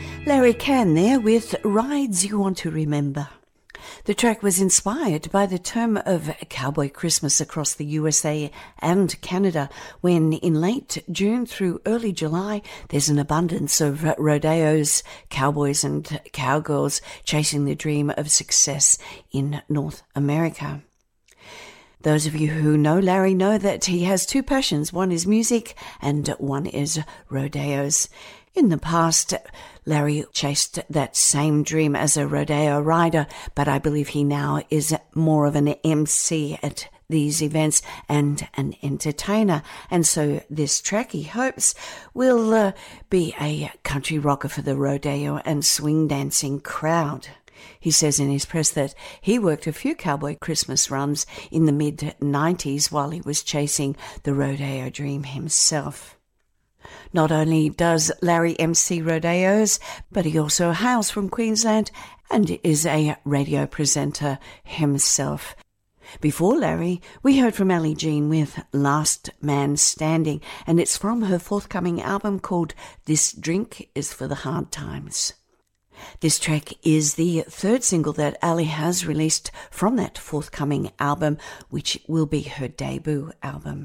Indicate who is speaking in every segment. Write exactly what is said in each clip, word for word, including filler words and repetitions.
Speaker 1: Larry Cann there with Rides You Want to Remember. The track was inspired by the term of Cowboy Christmas across the U S A and Canada, when in late June through early July there's an abundance of rodeos, cowboys and cowgirls chasing the dream of success in North America. Those of you who know Larry know that he has two passions. One is music and one is rodeos. In the past, Larry chased that same dream as a rodeo rider, but I believe he now is more of an M C at these events and an entertainer. And so this track, he hopes, will uh, be a country rocker for the rodeo and swing dancing crowd. He says in his press that he worked a few cowboy Christmas runs in the mid nineties while he was chasing the rodeo dream himself. Not only does Larry M C rodeos, but he also hails from Queensland and is a radio presenter himself. Before Larry, we heard from Ellie Jean with Last Man Standing, and it's from her forthcoming album called This Drink Is for the Hard Times. This track is the third single that Ali has released from that forthcoming album, which will be her debut album.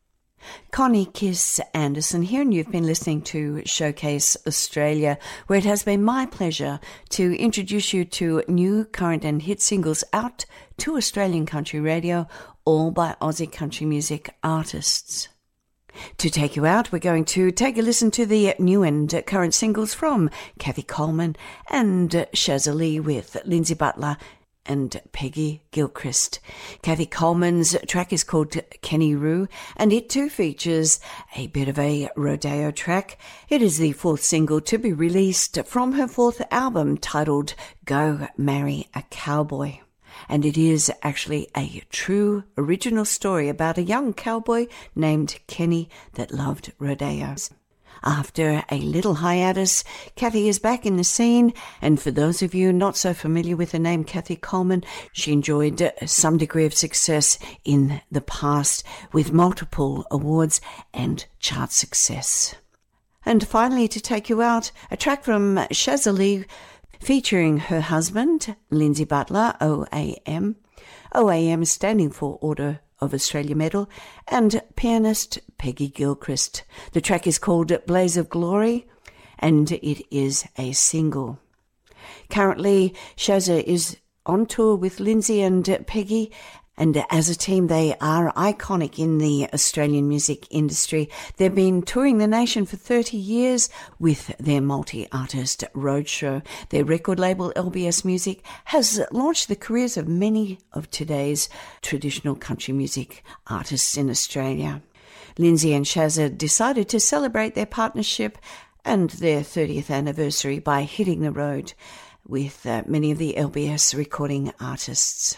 Speaker 1: Connie Kiss Anderson here, and you've been listening to Showcase Australia, where it has been my pleasure to introduce you to new, current and hit singles out to Australian country radio, all by Aussie country music artists. To take you out, we're going to take a listen to the new and current singles from Kathy Coleman and Shazza Lee with Lindsay Butler and Peggy Gilchrist. Kathy Coleman's track is called Kenny Roo, and it too features a bit of a rodeo track. It is the fourth single to be released from her fourth album titled Go Marry a Cowboy. And it is actually a true original story about a young cowboy named Kenny that loved rodeos. After a little hiatus, Kathy is back in the scene, and for those of you not so familiar with the name Kathy Coleman, she enjoyed some degree of success in the past with multiple awards and chart success. And finally, to take you out, a track from Shazza Lee featuring her husband, Lindsay Butler, O A M. O A M standing for Order of Australia Medal, and pianist Peggy Gilchrist. The track is called Blaze of Glory, and it is a single. Currently, Shazza is on tour with Lindsay and Peggy, and as a team, they are iconic in the Australian music industry. They've been touring the nation for thirty years with their multi-artist roadshow. Their record label, L B S Music, has launched the careers of many of today's traditional country music artists in Australia. Lindsay and Shazza decided to celebrate their partnership and their thirtieth anniversary by hitting the road with uh, many of the L B S recording artists.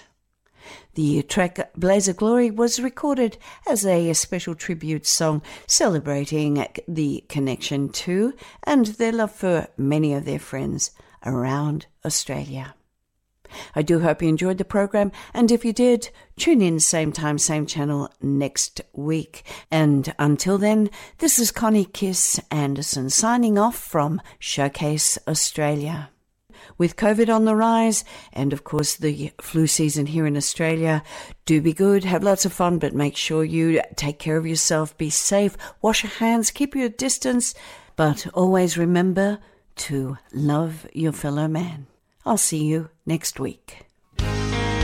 Speaker 1: The track Blaze of Glory was recorded as a special tribute song celebrating the connection to and their love for many of their friends around Australia. I do hope you enjoyed the program, and if you did, tune in same time, same channel next week. And until then, this is Connie Kiss Anderson signing off from Showcase Australia. With COVID on the rise, and of course the flu season here in Australia, do be good, have lots of fun, but make sure you take care of yourself, be safe, wash your hands, keep your distance, but always remember to love your fellow man. I'll see you next week.